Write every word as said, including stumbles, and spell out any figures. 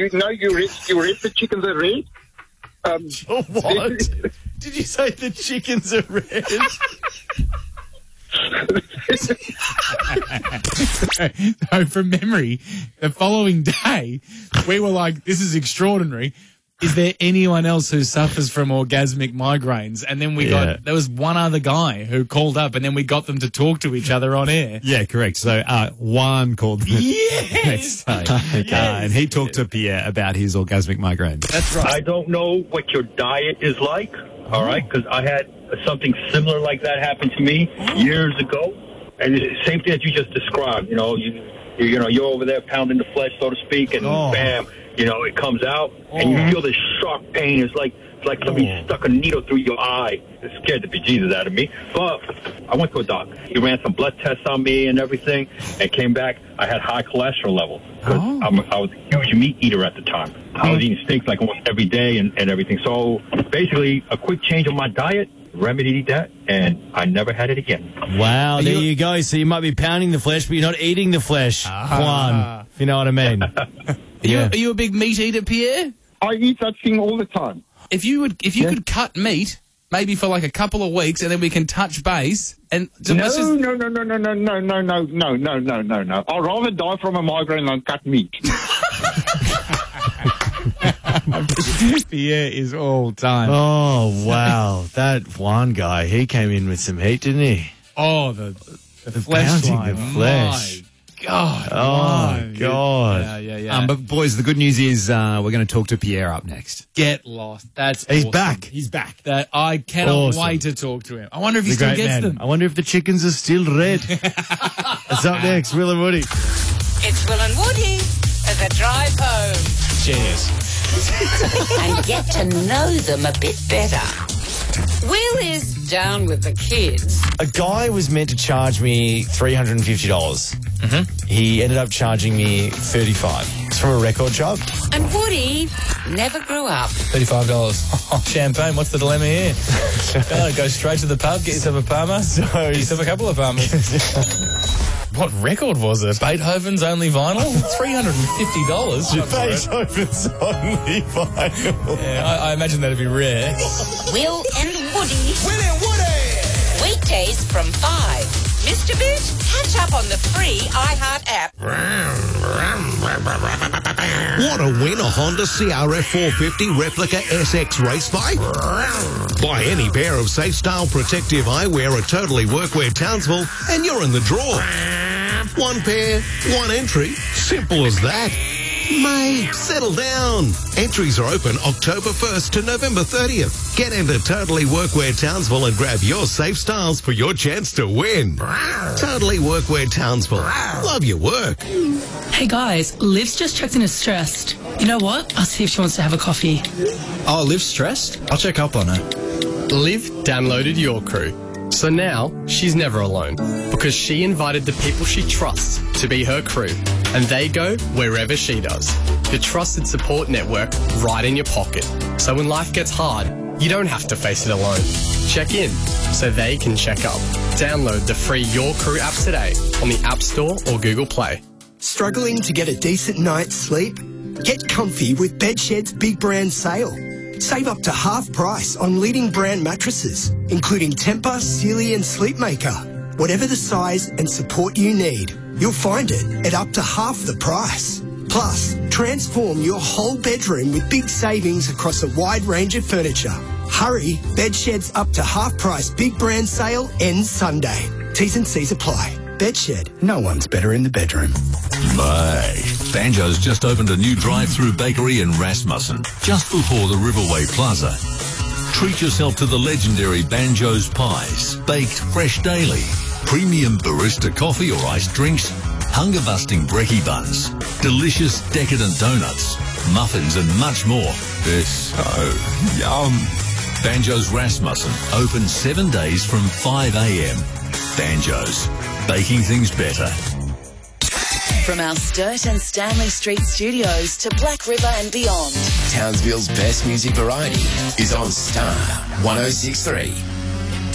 you know you read, you read the chickens are red. Um, Oh, what? Did you say the chickens are red? So from memory, the following day, we were like, this is extraordinary. Is there anyone else who suffers from orgasmic migraines? And then we Yeah. got, there was one other guy who called up and then we got them to talk to each other on air. Yeah, correct. So uh, Juan called the Yes. next day. Uh, and he talked to Pierre about his orgasmic migraines. That's right. I don't know what your diet is like, all right, because I had something similar like that happen to me years ago. And it's the same thing as you just described. You know, you, you, you know, you're over there pounding the flesh, so to speak, and Oh. bam, you know, it comes out, and you feel this sharp pain. It's like it's like somebody Oh. stuck a needle through your eye. It scared the bejesus out of me. But I went to a doc. He ran some blood tests on me and everything, and came back. I had high cholesterol levels because Oh. I'm, I was a huge meat eater at the time. I was eating steaks like almost every day and, and everything. So basically, a quick change of my diet remedied that, and I never had it again. Wow, there you go. So you might be pounding the flesh, but you're not eating the flesh, Juan, if you know what I mean. Are, you, are you a big meat eater, Pierre? I eat that thing all the time. If you would, if you could cut meat, maybe for like a couple of weeks, and then we can touch base. And so No, let's just, no, no, no, no, no, no, no, no, no, no, no, no, no. I'd rather die from a migraine than cut meat. Pierre is all time. Oh, wow. That Juan guy, he came in with some heat, didn't he? Oh, the the, The flesh pounding line. the flesh. My God. Oh, my God. Yeah, yeah, yeah. Um, but boys, the good news is uh, we're going to talk to Pierre up next. Get lost. That's He's awesome. back. He's back. That I cannot Awesome. wait to talk to him. I wonder if he He's a still great gets man. them. I wonder if the chickens are still red. That's up next, Will and Woody. It's Will and Woody as a drive home. Cheers. And get to know them a bit better. Will is down with the kids. A guy was meant to charge me three hundred fifty dollars. Mm-hmm. He ended up charging me thirty-five dollars. It's from a record shop. And Woody never grew up. thirty-five dollars. Champagne, what's the dilemma here? Go, go straight to the pub, get yourself a Palmer. So Get yourself a couple of Palmers. What record was it? Beethoven's Only Vinyl? three hundred fifty dollars? Beethoven's Only Vinyl. Yeah, I, I imagine that'd be rare. Will and Woody. Will and Woody. Weekdays from five. Mister Bit, catch up on the free iHeart app. Want to win a Honda C R F four fifty replica S X race bike? Buy any pair of Safe Style protective eyewear at Totally Workwear Townsville and you're in the draw. One pair, one entry. Simple as that. Mate, settle down. Entries are open October first to November thirtieth. Get into Totally Workwear Townsville and grab your Safe Styles for your chance to win. Totally Workwear Townsville. Love your work. Hey guys, Liv's just checked in as stressed. You know what? I'll see if she wants to have a coffee. Oh, Liv's stressed? I'll check up on her. Liv downloaded Your Crew. So now she's never alone because she invited the people she trusts to be her crew and they go wherever she does. The trusted support network right in your pocket. So when life gets hard, you don't have to face it alone. Check in so they can check up. Download the free Your Crew app today on the App Store or Google Play. Struggling to get a decent night's sleep? Get comfy with Bedshed's big brand sale. Save up to half price on leading brand mattresses, including Tempur, Sealy and Sleepmaker. Whatever the size and support you need, you'll find it at up to half the price. Plus, transform your whole bedroom with big savings across a wide range of furniture. Hurry, Bedshed's up to half price big brand sale ends Sunday. T's and C's apply. Bedshed, no one's better in the bedroom. Mate, Banjo's just opened a new drive-through bakery in Rasmussen, just before the Riverway Plaza. Treat yourself to the legendary Banjo's pies, baked fresh daily, premium barista coffee or iced drinks, hunger-busting brekkie buns, delicious decadent donuts, muffins and much more. They're so yum. Banjo's Rasmussen, open seven days from five a.m. Banjo's, baking things better. From our Sturt and Stanley Street studios to Black River and beyond, Townsville's best music variety is on Star one oh six point three.